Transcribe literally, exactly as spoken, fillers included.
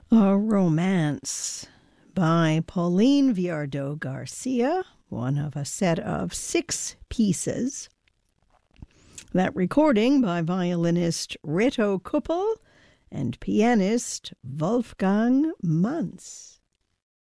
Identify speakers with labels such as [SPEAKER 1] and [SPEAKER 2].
[SPEAKER 1] A Romance by Pauline Viardot Garcia, one of a set of six pieces. That recording by violinist Reto Kuppel and pianist Wolfgang Manz.